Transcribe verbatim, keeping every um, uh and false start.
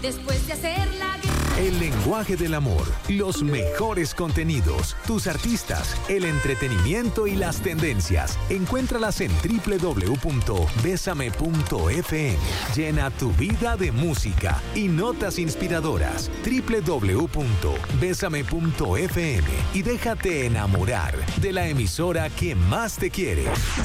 después de hacer la guerra. El lenguaje del amor, los mejores contenidos, tus artistas, el entretenimiento y las tendencias. Encuéntralas en doble u doble u doble u punto besame punto efe eme. Llena tu vida de música y notas inspiradoras. doble u doble u doble u punto besame punto efe eme y déjate enamorar de la emisora que más te quiere.